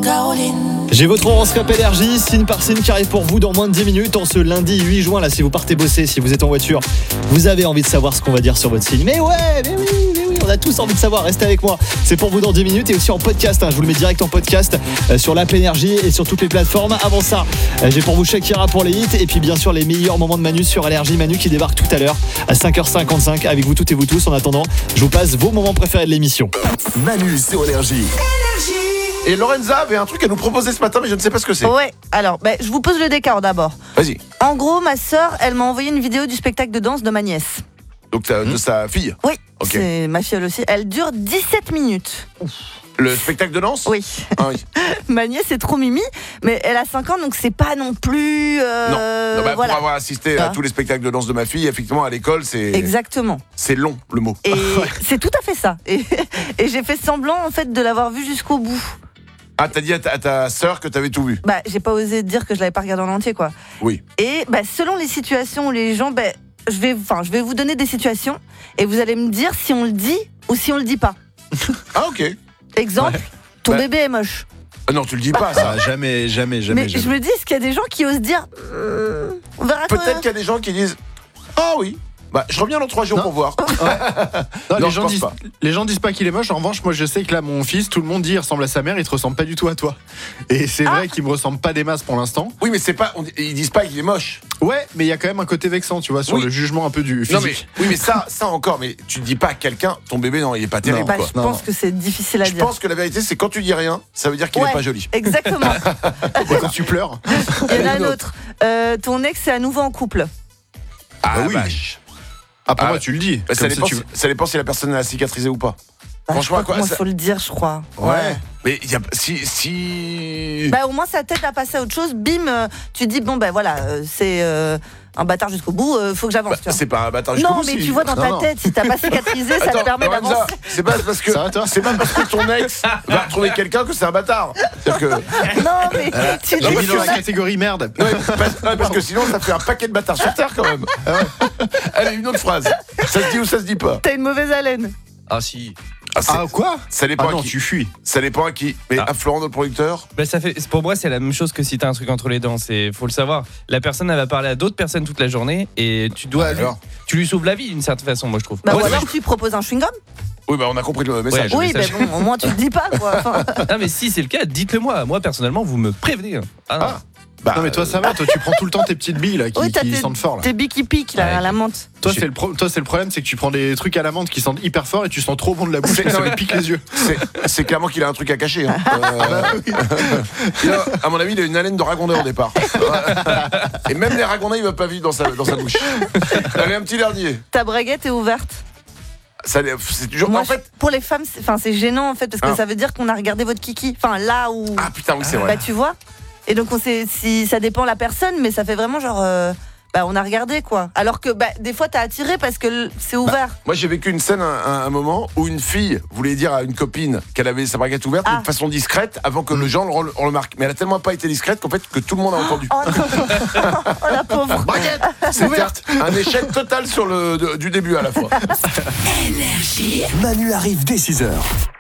J'ai votre horoscope énergie, signe par signe qui arrive pour vous dans moins de 10 minutes en ce lundi 8 juin. Là, si vous partez bosser, si vous êtes en voiture, vous avez envie de savoir ce qu'on va dire sur votre signe. Mais oui, on a tous envie de savoir, restez avec moi. C'est pour vous dans 10 minutes et aussi en podcast. Je vous le mets direct en podcast sur l'app énergie et sur toutes les plateformes. Avant ça, j'ai pour vous Shakira pour les hits et puis bien sûr les meilleurs moments de Manu sur énergie. Manu qui débarque tout à l'heure à 5h55 avec vous toutes et vous tous. En attendant, je vous passe vos moments préférés de l'émission. Manu sur énergie. Et Lorenza avait un truc à nous proposer ce matin, mais je ne sais pas ce que c'est. Ouais, alors, je vous pose le décor d'abord. Vas-y. En gros, ma sœur, elle m'a envoyé une vidéo du spectacle de danse de ma nièce. Donc de sa fille. Oui, Okay. C'est ma filleule aussi. Elle dure 17 minutes. Le spectacle de danse ? Oui. Ah oui. Ma nièce est trop mimi, mais elle a 5 ans, donc c'est pas non plus... Non, voilà. Pour avoir assisté à tous les spectacles de danse de ma fille, effectivement, à l'école, c'est... Exactement. C'est long, le mot. Et c'est tout à fait ça. Et j'ai fait semblant, en fait, de l'avoir vu jusqu'au bout. Ah, t'as dit à ta sœur que t'avais tout vu ? J'ai pas osé dire que je l'avais pas regardé en entier, quoi. Oui. Et selon les situations où les gens... je vais vous donner des situations et vous allez me dire si on le dit ou si on le dit pas. Ah, ok. Exemple, ton bébé est moche. Non, tu le dis pas, ça. Jamais. Mais je me dis, est-ce qu'il y a des gens qui osent dire on verra quand Peut-être qu'il y a des gens qui disent ah oui. Je reviens dans 3 jours pour voir. Non, Non, les gens disent pas qu'il est moche. En revanche, moi je sais que là, mon fils, tout le monde dit il ressemble à sa mère, il te ressemble pas du tout à toi. Et c'est vrai qu'il me ressemble pas des masses pour l'instant. Oui, mais c'est pas. Ils disent pas qu'il est moche. Ouais, mais il y a quand même un côté vexant, tu vois, sur le jugement un peu du physique. Non, mais ça encore. Mais tu dis pas à quelqu'un, ton bébé, non, il est pas terrible. Je pense que c'est difficile à dire. Je pense que la vérité, c'est quand tu dis rien, ça veut dire qu'il est pas joli. Exactement. Et quand tu pleures. Il y en a un autre. Ton ex est à nouveau en couple. Ah oui. vache. Après moi, tu le dis. Ça dépend si la personne a cicatrisé ou pas. Franchement, il faut le dire, je crois. Ouais. Mais il y a si. Au moins ça t'aide à passer à autre chose. Bim, tu dis c'est un bâtard jusqu'au bout. Faut que j'avance. C'est pas un bâtard jusqu'au bout. Non, mais tu vois dans ta tête, si t'as pas cicatrisé, ça te permet d'avancer. C'est pas parce que ton ex va retrouver quelqu'un que c'est un bâtard. C'est-à-dire que. Non, mais tu dis dans la catégorie merde. Parce que sinon ça fait un paquet de bâtards sur terre quand même. Allez, une autre phrase. Ça se dit ou ça se dit pas? T'as une mauvaise haleine. Ah si. Quoi? Ça dépend à qui. Tu fuis. Ça dépend à qui. Mais à Florent, notre producteur. Pour moi, c'est la même chose que si t'as un truc entre les dents. Faut le savoir. La personne, elle va parler à d'autres personnes toute la journée et tu lui sauves la vie d'une certaine façon, moi je trouve. Ou alors tu proposes un chewing-gum. Oui, on a compris le message. Oui, mais bon, au moins tu le dis pas, quoi. Non, mais si c'est le cas, dites-le moi. Moi, personnellement, vous me prévenez. Non mais toi ça va, toi tu prends tout le temps tes petites billes là qui sentent fort là. Tes billes qui piquent là, à la menthe. Toi c'est le problème, c'est que tu prends des trucs à la menthe qui sentent hyper fort et tu sens trop bon de la bouche et ça me pique les yeux. C'est clairement qu'il a un truc à cacher. À mon avis, il a une haleine de ragondin au départ. Et même les ragondins, il va pas vivre dans sa bouche. Allez, un petit dernier. Ta braguette est ouverte. C'est toujours. Moi, en fait, pour les femmes, c'est gênant en fait parce que ça veut dire qu'on a regardé votre kiki. Enfin là où. Ah putain, oui c'est vrai. Tu vois. Et donc on sait si ça dépend la personne, mais ça fait vraiment genre on a regardé quoi. Alors que des fois t'as attiré parce que c'est ouvert. Moi j'ai vécu une scène un moment où une fille voulait dire à une copine qu'elle avait sa braguette ouverte de façon discrète avant que les gens le remarquent. Mais elle a tellement pas été discrète qu'en fait que tout le monde a entendu. Oh la pauvre. Braguette. C'était un échec total du début à la fois. Énergie. Manu arrive dès 6h.